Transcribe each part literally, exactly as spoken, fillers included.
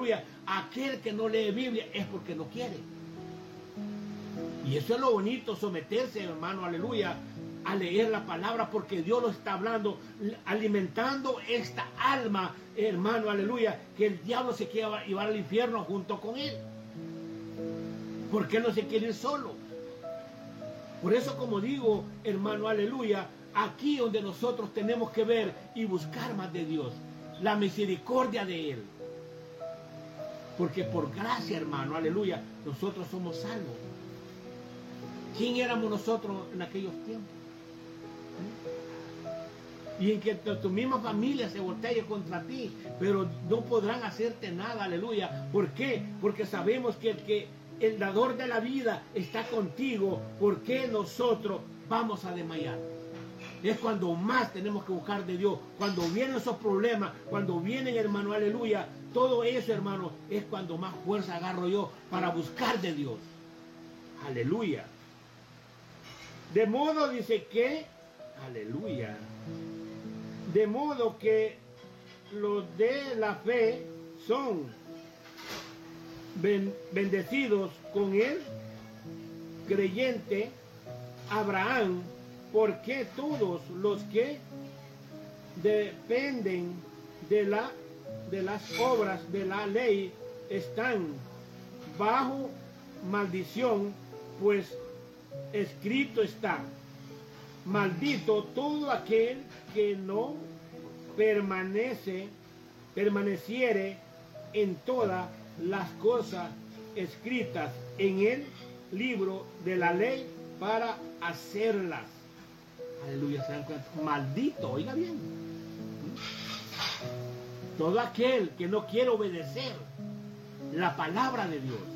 aleluya. Aquel que no lee Biblia es porque no quiere. Y eso es lo bonito, someterse, hermano, aleluya, a leer la palabra, porque Dios lo está hablando, alimentando esta alma, hermano, aleluya, que el diablo se quiere llevar al infierno junto con él. Porque él no se quiere ir solo. Por eso, como digo, hermano, aleluya, aquí donde nosotros tenemos que ver y buscar más de Dios, la misericordia de Él. Porque por gracia, hermano, aleluya, nosotros somos salvos. ¿Quién éramos nosotros en aquellos tiempos? ¿Eh? Y en que tu, tu misma familia se voltee contra ti, pero no podrán hacerte nada, aleluya. ¿Por qué? Porque sabemos que el que el dador de la vida está contigo. ¿Por qué nosotros vamos a desmayar? Es cuando más tenemos que buscar de Dios. Cuando vienen esos problemas, cuando vienen, hermano, aleluya, todo eso, hermano, es cuando más fuerza agarro yo para buscar de Dios. Aleluya. De modo, dice que, aleluya, de modo que los de la fe son bendecidos con el creyente Abraham, porque todos los que dependen de, la, de las obras de la ley están bajo maldición, pues escrito está: maldito todo aquel que no permanece, permaneciere en todas las cosas escritas en el libro de la ley para hacerlas. Aleluya, ¿se dan cuenta? Maldito, oiga bien. Todo aquel que no quiere obedecer la palabra de Dios.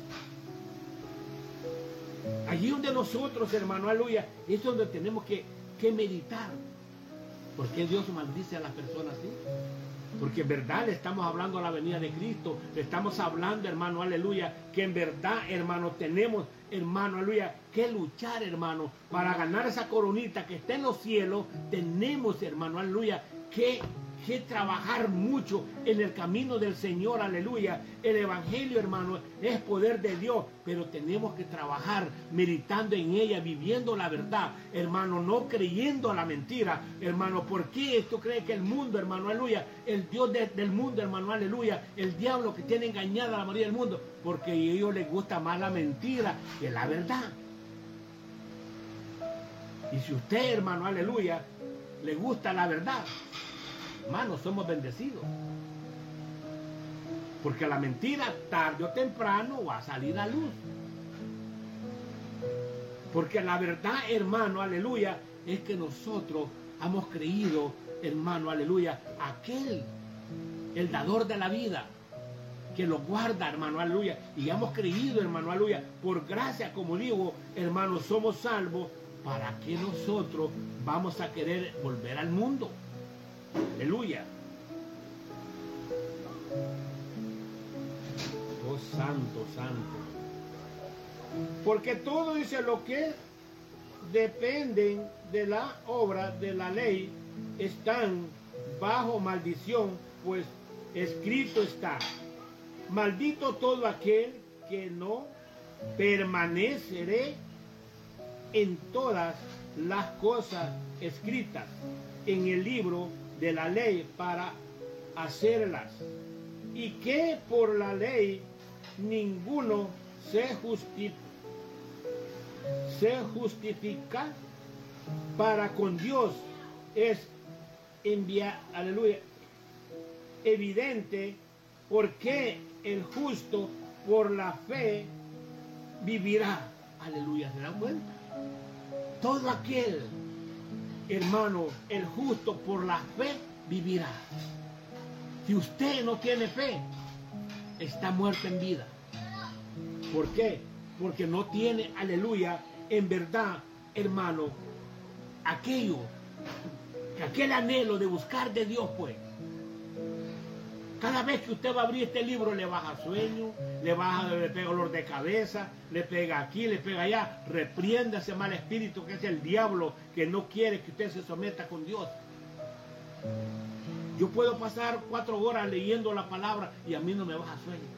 Allí donde nosotros, hermano, aleluya, es donde tenemos que, que meditar. ¿Por qué Dios maldice a las personas así? Porque en verdad le estamos hablando a la venida de Cristo. Le estamos hablando, hermano, aleluya, que en verdad, hermano, tenemos, hermano, aleluya, que luchar, hermano, para ganar esa coronita que está en los cielos. Tenemos, hermano, aleluya, que, que trabajar mucho en el camino del Señor, aleluya. El evangelio, hermano, es poder de Dios, pero tenemos que trabajar meditando en ella, viviendo la verdad, hermano, no creyendo a la mentira, hermano. ¿Por qué esto cree que el mundo, hermano, aleluya, el Dios de, del mundo, hermano, aleluya, el diablo que tiene engañada a la mayoría del mundo? Porque a ellos les gusta más la mentira que la verdad. Y si usted, hermano, aleluya, le gusta la verdad, hermano, somos bendecidos. Porque la mentira tarde o temprano va a salir a luz. Porque la verdad, hermano, aleluya, es que nosotros hemos creído, hermano, aleluya, aquel, el dador de la vida, que lo guarda, hermano, aleluya. Y hemos creído, hermano, aleluya, por gracia, como digo, hermano, somos salvos. ¿Para qué nosotros vamos a querer volver al mundo? Aleluya. Oh, santo, santo. Porque todo, dice, lo que dependen de la obra de la ley están bajo maldición, pues escrito está: maldito todo aquel que no permaneceré en todas las cosas escritas en el libro de la ley para hacerlas, y que por la ley ninguno se, justi se justifica para con Dios. Es enviar, aleluya, evidente, porque el justo por la fe vivirá. Aleluya, ¿se dan cuenta? Todo aquel, hermano, el justo por la fe vivirá. Si usted no tiene fe, está muerto en vida. ¿Por qué? Porque no tiene, aleluya, en verdad, hermano, aquello, aquel anhelo de buscar de Dios, pues. Cada vez que usted va a abrir este libro, le baja sueño, le baja, le pega dolor de cabeza, le pega aquí, le pega allá. Reprienda ese mal espíritu que es el diablo, que no quiere que usted se someta con Dios. Yo puedo pasar cuatro horas leyendo la palabra y a mí no me baja sueño.